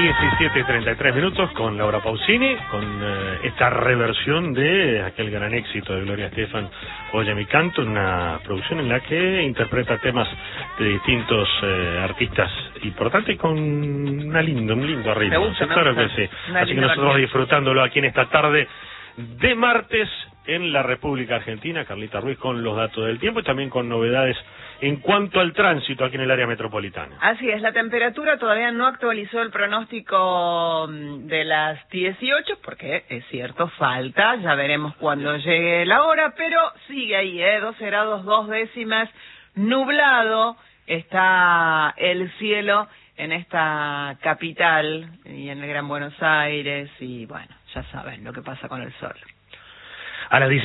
17:33 con Laura Pausini, con esta reversión de aquel gran éxito de Gloria Estefan, Oye mi canto, una producción en la que interpreta temas de distintos artistas importantes con un lindo ritmo. Me gusta, claro que sí. Así que nosotros disfrutándolo aquí en esta tarde de martes en la República Argentina. Carlita Ruiz con los datos del tiempo y también con novedades en cuanto al tránsito aquí en el área metropolitana. Así es, la temperatura todavía no actualizó el pronóstico de las 18, porque es cierto, falta, ya veremos cuando llegue la hora, pero sigue ahí, 12 grados 2 décimas, nublado está el cielo en esta capital y en el Gran Buenos Aires, y bueno, ya saben lo que pasa con el sol. A las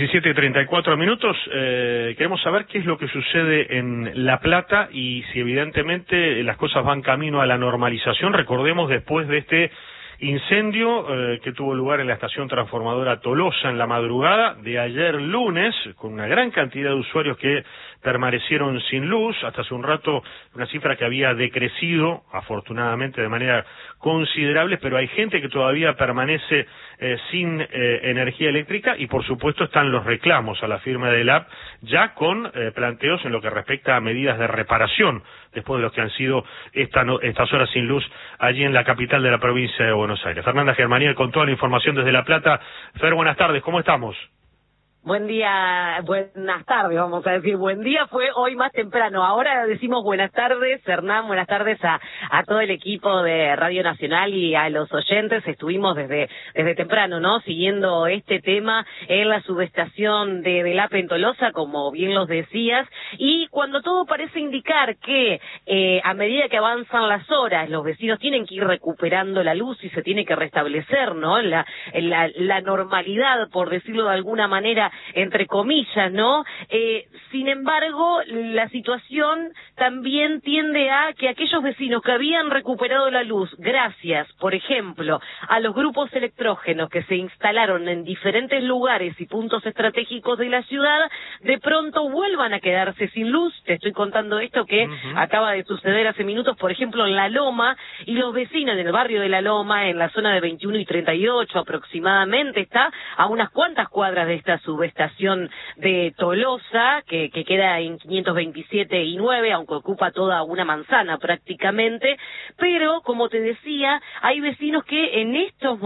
17:34 queremos saber qué es lo que sucede en La Plata y si evidentemente las cosas van camino a la normalización. Recordemos, después de este incendio que tuvo lugar en la estación transformadora Tolosa en la madrugada de ayer lunes, con una gran cantidad de usuarios que permanecieron sin luz, hasta hace un rato una cifra que había decrecido, afortunadamente de manera considerable, pero hay gente que todavía permanece sin energía eléctrica y por supuesto están los reclamos a la firma del AP, ya con planteos en lo que respecta a medidas de reparación, después de lo que han sido estas horas sin luz allí en la capital de la provincia de Buenos Aires. Fernanda Germaniel con toda la información desde La Plata. Fer, buenas tardes, ¿cómo estamos? Buen día, buenas tardes, vamos a decir. Buen día fue hoy más temprano. Ahora decimos buenas tardes, Hernán, buenas tardes a todo el equipo de Radio Nacional y a los oyentes. Estuvimos desde temprano, ¿no? Siguiendo este tema en la subestación de la Pentolosa, como bien los decías. Y cuando todo parece indicar que a medida que avanzan las horas, los vecinos tienen que ir recuperando la luz y se tiene que restablecer, ¿no? La normalidad, por decirlo de alguna manera, entre comillas, ¿no? Sin embargo, la situación también tiende a que aquellos vecinos que habían recuperado la luz gracias, por ejemplo, a los grupos electrógenos que se instalaron en diferentes lugares y puntos estratégicos de la ciudad, de pronto vuelvan a quedarse sin luz. Te estoy contando esto que acaba de suceder hace minutos, por ejemplo, en La Loma, y los vecinos del barrio de La Loma, en la zona de 21 y 38 aproximadamente, está a unas cuantas cuadras de esta subestación de Tolosa, que queda en 527 y 9, aunque ocupa toda una manzana prácticamente, pero como te decía, hay vecinos que en estos